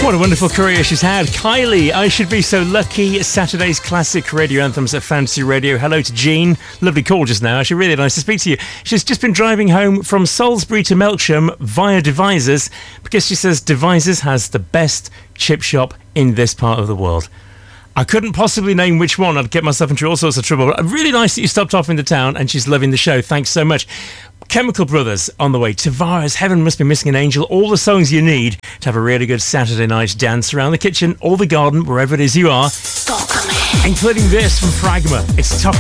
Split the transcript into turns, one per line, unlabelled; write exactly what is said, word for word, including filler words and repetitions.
What a wonderful career she's had. Kylie, I Should Be So Lucky, Saturday's classic radio anthems at Fantasy Radio. Hello to Jean. Lovely call just now. Actually, really nice to speak to you. She's just been driving home from Salisbury to Melksham via Devizes because she says Devizes has the best chip shop in this part of the world. I couldn't possibly name which one. I'd get myself into all sorts of trouble. But really nice that you stopped off in the town and she's loving the show. Thanks so much. Chemical Brothers on the way. Tavares, Heaven Must Be Missing an Angel. All the songs you need to have a really good Saturday night dance around the kitchen or the garden, wherever it is you are. Including this from Fragma. It's top.